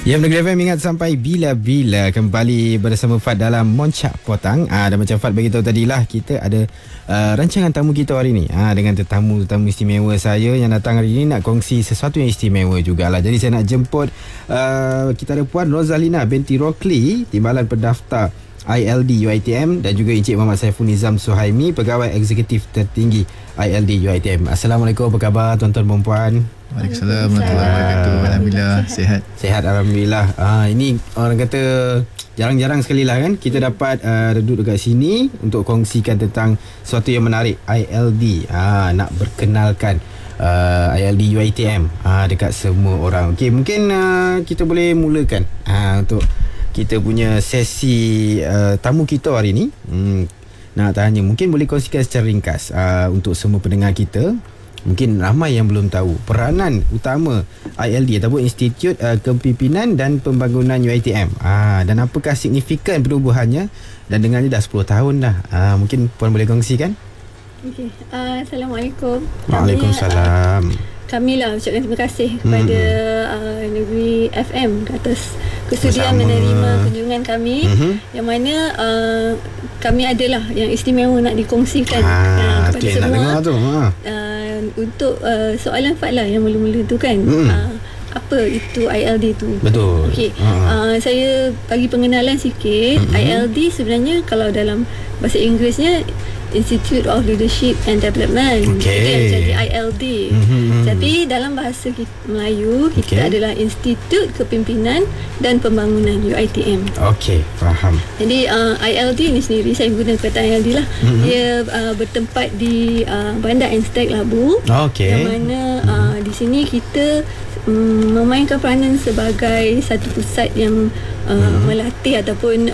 Ya, Negeri FM ingat sampai bila-bila kembali bersama Fad dalam Moncak Potang. Dan macam Fad beritahu tadilah, kita ada rancangan tamu kita hari ni. Dengan tetamu-tetamu istimewa saya yang datang hari ni nak kongsi sesuatu yang istimewa jugalah. Jadi saya nak jemput kita ada Puan Rozalina binti Rokli, Timbalan Pendaftar ILD UiTM, dan juga Encik Muhammad Saiful Nizam Suhaimi, Pegawai Eksekutif Tertinggi ILD UiTM. Assalamualaikum, apa khabar tuan-tuan dan puan? Waalaikumsalam warahmatullahi wabarakatuh. Alhamdulillah sihat. Sihat, alhamdulillah. Ini orang kata jarang-jarang sekali lah kan kita dapat duduk dekat sini untuk kongsikan tentang sesuatu yang menarik, ILD. Nak berkenalkan ILD UiTM dekat semua orang. Okey, mungkin kita boleh mulakan untuk kita punya sesi tamu kita hari ni. Nak tanya, mungkin boleh kongsikan secara ringkas untuk semua pendengar kita. Mungkin ramai yang belum tahu peranan utama ILD ataupun Institut Kepimpinan dan Pembangunan UiTM. Dan apakah signifikan penubuhannya, dan dengannya dah 10 tahun dah. Mungkin Puan boleh kongsikan? Okey. Assalamualaikum. Waalaikumsalam. Kami lah ucapkan terima kasih kepada Negeri FM atas kesudian menerima kunjungan kami, yang mana kami adalah yang istimewa nak dikongsikan kepada semua. Untuk soalan Fad lah yang mula-mula tu kan, apa itu ILD tu? Betul. Okey. Saya bagi pengenalan sikit. ILD sebenarnya kalau dalam bahasa Inggerisnya Institute of Leadership and Development. Itu yang jadi ILD. Tapi dalam bahasa Melayu kita adalah Institut Kepimpinan dan Pembangunan UiTM. Okey, faham. Jadi ILD ni sendiri, saya guna kata ILD lah. Dia bertempat di Bandar Anstek Labu. Yang mana di sini kita memainkan peranan sebagai satu pusat yang melatih ataupun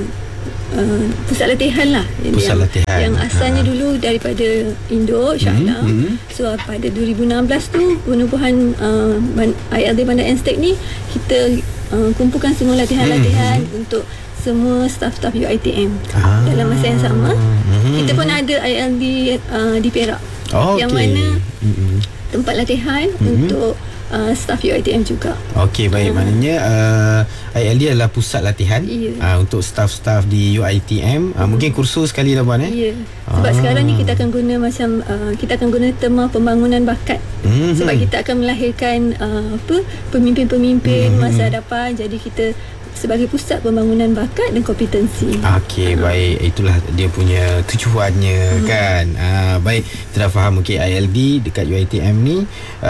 pusat latihan lah. Yang asalnya dulu daripada Indo, Syahla. So pada 2016 tu penubuhan ILD Bandar Anstek ni, kita kumpulkan semua latihan-latihan untuk semua staf-staf UiTM. Dalam masa yang sama kita pun ada ILD di Perak, yang mana tempat latihan untuk staf UiTM juga. Okey, baik. Maknanya ILD adalah pusat latihan untuk staf-staf di UiTM. Mungkin kursus sekali lah Puan Sebab sekarang ni kita akan guna macam kita akan guna tema pembangunan bakat. Sebab kita akan melahirkan pemimpin-pemimpin masa hadapan. Jadi kita sebagai pusat pembangunan bakat dan kompetensi. Okey, baik. Itulah dia punya tujuannya kan. Baik, kita dah faham. Okey, ILD dekat UiTM ni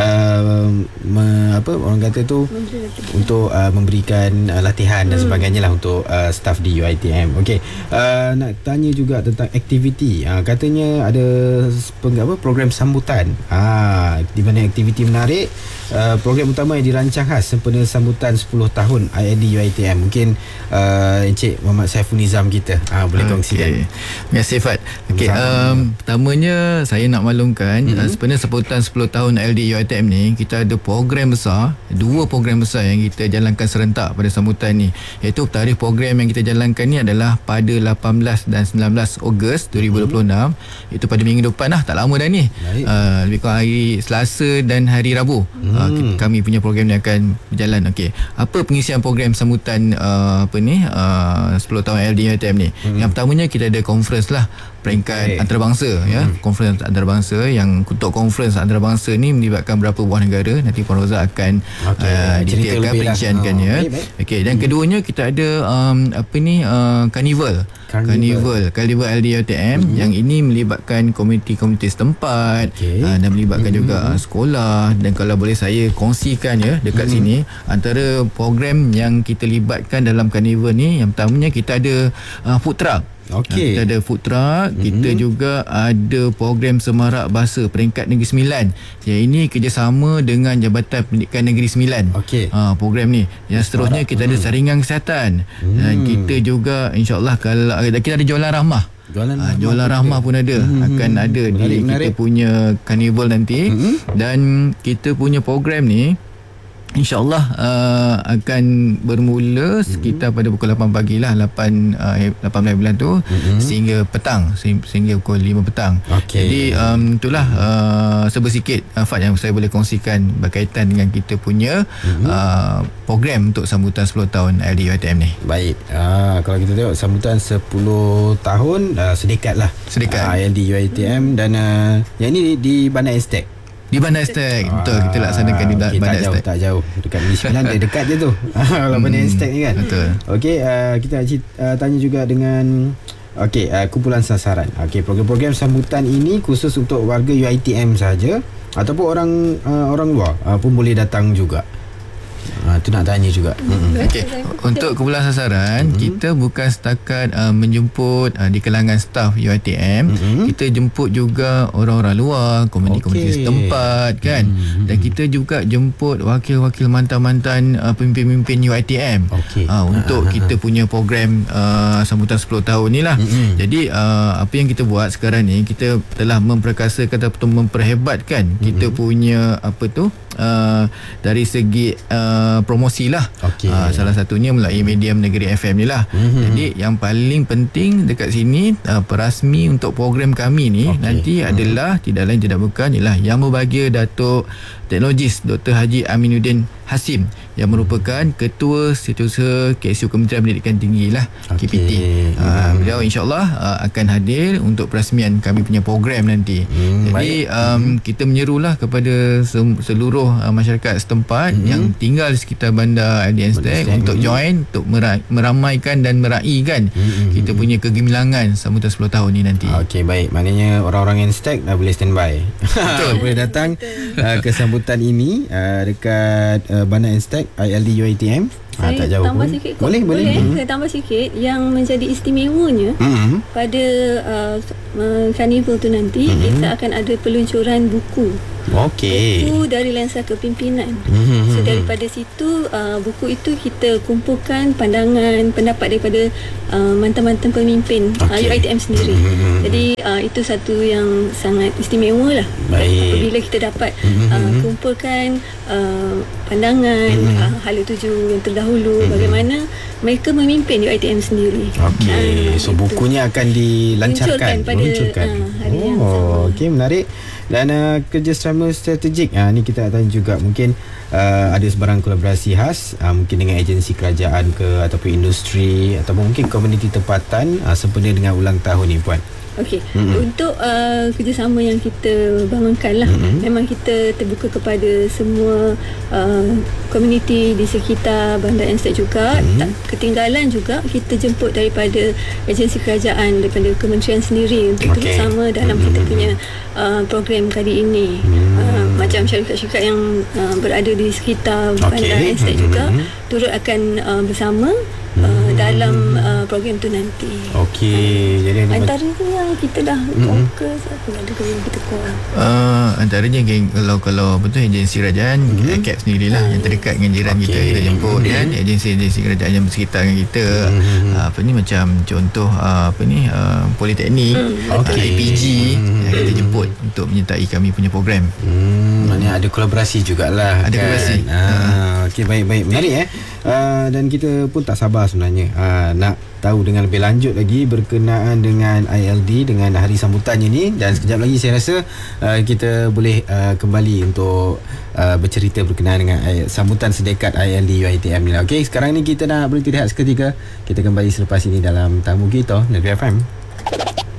orang kata tu untuk memberikan latihan dan sebagainya lah untuk staf di UiTM. Okey, nak tanya juga tentang aktiviti. Katanya ada program sambutan. Di mana aktiviti menarik. Program utama yang dirancang khas sempena sambutan 10 tahun ILD UiTM. Mungkin Encik Muhammad Saiful Nizam kita boleh kongsikan. Terima kasih Fad. Pertamanya saya nak maklumkan sebenarnya sambutan 10 tahun ILD UiTM ni, kita ada program besar, 2 program besar yang kita jalankan serentak pada sambutan ni. Iaitu tarikh program yang kita jalankan ni adalah pada 18 dan 19 Ogos 2026. Itu pada minggu depan lah, tak lama dah ni. Lebih kurang hari Selasa dan hari Rabu. Kami punya program ni akan berjalan. Okey, apa pengisian program sambutan 10 tahun ILD UiTM ni? Yang pertamanya kita ada conference lah, peringkat antarabangsa conference antarabangsa, yang untuk conference antarabangsa ni melibatkan berapa buah negara. Nanti Puan Roza akan detailkan, perinciankannya. Okey, dan keduanya kita ada Carnival ILD UiTM. Yang ini melibatkan komuniti-komuniti setempat dan melibatkan juga sekolah. Dan kalau boleh saya kongsikan dekat sini, antara program yang kita libatkan dalam Carnival ni, yang pertamanya kita ada food truck. Kita ada food truck. Kita juga ada program Semarak Bahasa peringkat Negeri Sembilan. Yang ini kerjasama dengan Jabatan Pendidikan Negeri Sembilan. Program ni. Yang seterusnya kita ada saringan kesihatan. Dan kita juga insyaAllah kalau kita ada jualan rahmah. Jualan rahmah pun ada. Akan ada di kita punya Carnival nanti. Dan kita punya program ni InsyaAllah akan bermula sekitar pada pukul 8 pagi lah, 18 bulan tu sehingga petang, sehingga pukul 5 petang. Jadi itulah sebersikit Fad yang saya boleh kongsikan berkaitan dengan kita punya program untuk sambutan 10 tahun ILD UiTM ni. Baik, kalau kita tengok sambutan 10 tahun sedekat lah ILD UiTM, dan yang ini di Bandar Estate. Di Bandar Estate. Betul, kita laksanakan di Bandar Estate. Tak jauh. Dekat Negeri Sembilan dia dekat je tu. Kalau Bandar Estate ni kan. Betul. Okey, kita tanya juga dengan kumpulan sasaran. Okey, program-program sambutan ini khusus untuk warga UiTM saja ataupun orang luar pun boleh datang juga. Tu nak tanya juga. Okey, untuk kumpulan sasaran, kita bukan setakat menjemput di kalangan staf UiTM, kita jemput juga orang-orang luar, komuniti-komuniti setempat kan. Dan kita juga jemput wakil-wakil mantan-mantan pemimpin-pemimpin UiTM untuk kita punya program sambutan 10 tahun ni lah. Jadi apa yang kita buat sekarang ni, kita telah memperkasakan atau memperhebatkan kita punya dari segi promosi lah. Salah satunya melalui medium Negeri FM ni lah. Jadi yang paling penting dekat sini, perasmi untuk program kami ni nanti adalah tidak lain tidak bukan ialah Yang Berbahagia Datuk Teknologis Dr. Haji Aminuddin Hasim yang merupakan Ketua Setiausaha KSU Kementerian Pendidikan Tinggi lah, KPT. Beliau insyaAllah akan hadir untuk perasmian kami punya program nanti. Jadi kita menyerulah kepada seluruh masyarakat setempat yang tinggal di sekitar bandar LD Estate untuk join, untuk meramaikan dan meraihkan kita punya kegemilangan sambutan 10 tahun ni nanti. Okey, baik. Maknanya orang-orang Estate dah boleh standby. Betul. Boleh datang ke sambutan ini dekat Bandar Estate ILD UiTM. Saya tak jauh tambah pun. sikit. Boleh. Saya tambah sikit yang menjadi istimewanya pada Carnival tu nanti kita akan ada peluncuran buku. Buku dari lensa kepimpinan. So daripada situ buku itu kita kumpulkan pandangan, pendapat daripada mantan-mantan pemimpin UiTM sendiri. Jadi itu satu yang sangat istimewa lah. Apabila kita dapat kumpulkan pandangan hala tuju yang terdahulu, bagaimana mereka memimpin UiTM sendiri. So bukunya akan dilancarkan, meluncurkan hari yang sama. Okey, menarik. Dan kerjasama strategik ni kita tanya juga, mungkin ada sebarang kolaborasi khas mungkin dengan agensi kerajaan ke ataupun industri ataupun mungkin komuniti tempatan sempena dengan ulang tahun ni, Puan. Okey, untuk kerjasama yang kita bangunkan lah, memang kita terbuka kepada semua komuniti di sekitar Bandar Estate juga. Tak ketinggalan juga kita jemput daripada agensi kerajaan, daripada kementerian sendiri untuk kerjasama dalam kita punya program kali ini. Macam syarikat-syarikat yang berada di sekitar Bandar Estate juga turut akan bersama dalam program tu nanti. Okey, jadi antaranya yang kita dah fokus ada yang kita kurang. Antaranya kalau betul agensi kerajaan, CAP sendirilah yang terdekat dengan jiran kita jemput kan, agensi-agensi kerajaan yang bersekitar dengan kita. Macam contoh politeknik, APG yang kita jemput untuk menyertai kami punya program. Maknanya ada kolaborasi jugalah. Ada kolaborasi. Okey, baik. Menarik dan kita pun tak sabar sebenarnya nak tahu dengan lebih lanjut lagi berkenaan dengan ILD, dengan hari sambutannya ni. Dan sekejap lagi saya rasa kita boleh kembali untuk bercerita berkenaan dengan sambutan sedekat ILD UiTM ni. Okey, sekarang ni kita nak berhenti rehat seketika. Kita kembali selepas ini dalam Tamu Kita Negeri FM.